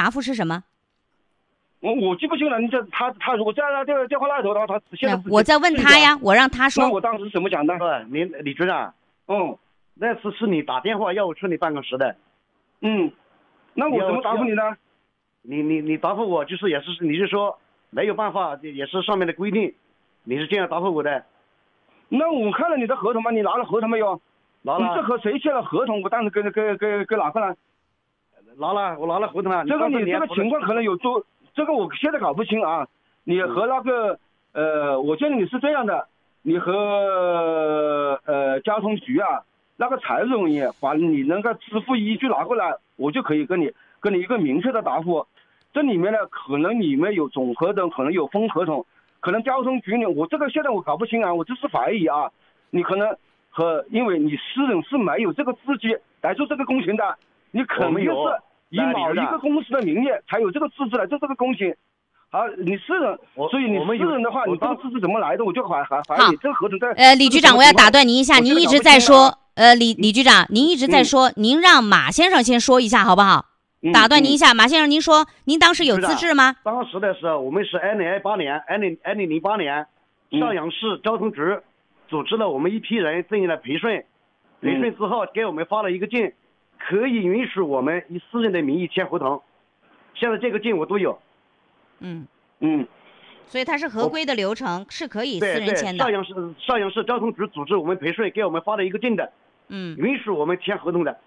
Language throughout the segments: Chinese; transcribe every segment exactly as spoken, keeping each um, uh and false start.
答复是什么？ 我我记不清了。你这他他如果在那这个电话那头的话，他现在我在问他呀，我让他说。 那我当时怎么讲的？ 对，李李局长， 嗯， 那次是你打电话要我去你办公室的。 嗯，那我怎么答复你呢？ 你你你答复我就是也是你是说没有办法，也是上面的规定，你是这样答复我的。 那我看了你的合同吗？你拿了合同没有？ 拿了。 你这和谁签了合同？我当时给给给给拿过来。 拿了，我拿了合同了。 这个你这个情况可能有多，这个我现在搞不清啊。你和那个呃，我建议你是这样的，你和呃交通局啊那个财务人员把你那个支付依据拿过来，我就可以跟你跟你一个明确的答复。这里面呢，可能里面有总合同，可能有分合同，可能交通局呢，我这个现在我搞不清啊，我只是怀疑啊，你可能和因为你私人是没有这个资质来做这个工程的，你肯定是以某一个公司的名义才有这个资质来做这个工程。好，你私人，所以你私人的话，你这个资质怎么来的？我就怀怀怀疑这个合同在。 呃，李局长，我要打断您一下，您一直在说，呃，李李局长，您一直在说，您让马先生先说一下好不好？打断您一下，马先生，您说您当时有资质吗？ 当时的时候，我们是二零二八年，二零二零零八年，邵阳市交通局组织了我们一批人进行了培训，培训之后给我们发了一个证，可以允许我们以私人的名义签合同。现在这个证我都有。 嗯嗯， 所以它是合规的流程，是可以私人签的。 邵阳市邵阳市交通局组织我们培训，给我们发了一个证的， 嗯， 允许我们签合同的。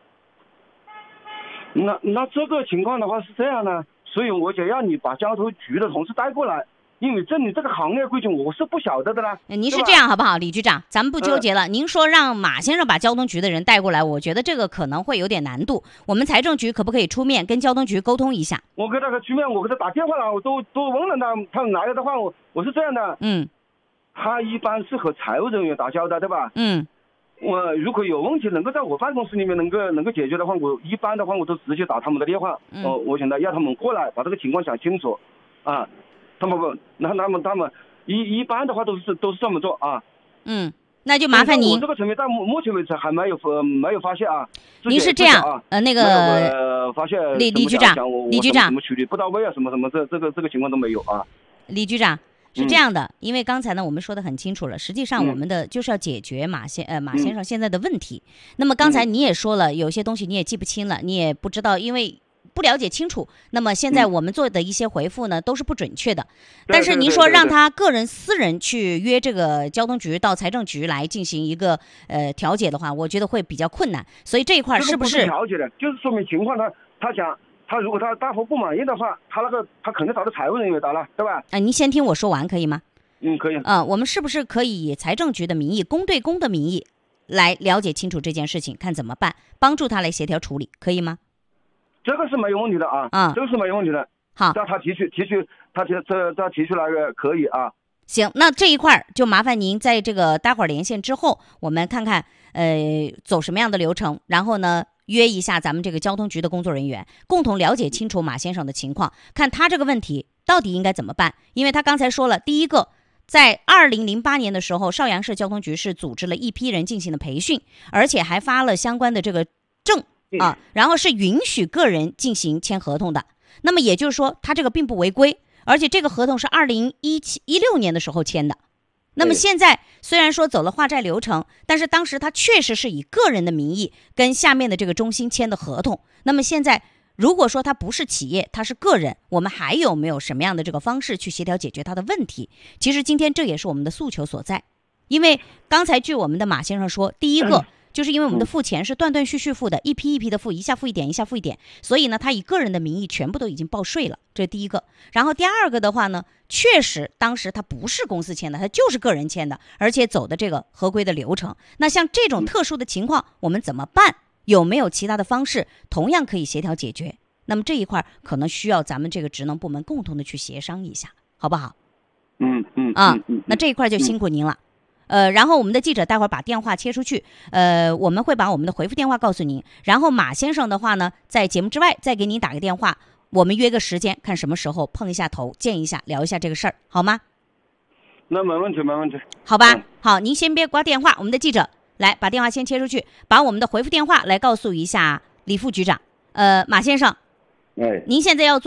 那那这个情况的话是这样呢，所以我就要你把交通局的同事带过来，因为这里这个行业规矩我是不晓得的啦。 您是这样好不好，李局长，咱们不纠结了。呃、您说让马先生把交通局的人带过来，我觉得这个可能会有点难度。我们财政局可不可以出面跟交通局沟通一下？ 我给他出面，我给他打电话了，我都都问了他，他来了的话，我我是这样的， 嗯， 他一般是和财务人员打交道，对吧？ 嗯。 我如果有问题能够在我办公室里面能够能够解决的话，我一般的话我都直接打他们的电话。 嗯、 哦，我现在要他们过来把这个情况讲清楚，啊，他们不，那他们他们一一般的话都是都是这么做啊。 嗯，那就麻烦您。 我这个层面到目目前为止还没有呃没有发现啊。 您是这样啊， 呃那个呃发现李李局长，李局长怎么处理不到位啊什么什么这这个这个情况都没有啊。 李局长。是这样的、嗯，因为刚才呢我们说的很清楚了，实际上我们的就是要解决马先呃马先生现在的问题、嗯。那么刚才你也说了，有些东西你也记不清了，你也不知道，因为不了解清楚。那么现在我们做的一些回复呢、嗯、都是不准确的。但是您说让他个人私人去约这个交通局到财政局来进行一个呃调解的话，我觉得会比较困难。所以这一块是不是调解的？就是说明情况他他想。他如果他答复不满意的话，他那个他肯定找到财务人员打了，对吧？ 啊、呃，您先听我说完可以吗？ 嗯，可以。 啊、呃，我们是不是可以以财政局的名义，公对公的名义，来了解清楚这件事情，看怎么办，帮助他来协调处理，可以吗？ 这个是没有问题的啊， 啊、嗯， 这个是没有问题的。 好， 让他提出提出，他提这他提出来个可以啊。 行，那这一块就麻烦您在这个待会儿连线之后，我们看看呃走什么样的流程，然后呢。约一下咱们这个交通局的工作人员，共同了解清楚马先生的情况，看他这个问题到底应该怎么办。因为他刚才说了，第一个，在二零零八年的时候，邵阳市交通局是组织了一批人进行了培训，而且还发了相关的这个证啊，然后是允许个人进行签合同的。那么也就是说，他这个并不违规，而且这个合同是二零一七一六年的时候签的。那么现在虽然说走了化债流程，但是当时他确实是以个人的名义跟下面的这个中心签的合同。那么现在如果说他不是企业，他是个人，我们还有没有什么样的这个方式去协调解决他的问题？其实今天这也是我们的诉求所在。因为刚才据我们的马先生说，第一个就是因为我们的付钱是断断续续付的，一批一批的付，一下付一点一下付一点，所以呢他以个人的名义全部都已经报税了，这是第一个。然后第二个的话呢，确实当时他不是公司签的，他就是个人签的，而且走的这个合规的流程。那像这种特殊的情况我们怎么办？有没有其他的方式同样可以协调解决？那么这一块可能需要咱们这个职能部门共同的去协商一下，好不好？ 嗯嗯啊，那这一块就辛苦您了。呃，然后我们的记者待会儿把电话切出去，呃，我们会把我们的回复电话告诉您。然后马先生的话呢，在节目之外再给您打个电话，我们约个时间，看什么时候碰一下头，见一下，聊一下这个事儿，好吗？ 那没问题，没问题。 好吧，嗯、好，您先别挂电话，我们的记者来把电话先切出去，把我们的回复电话来告诉一下李副局长。呃，马先生， 哎， 您现在要做。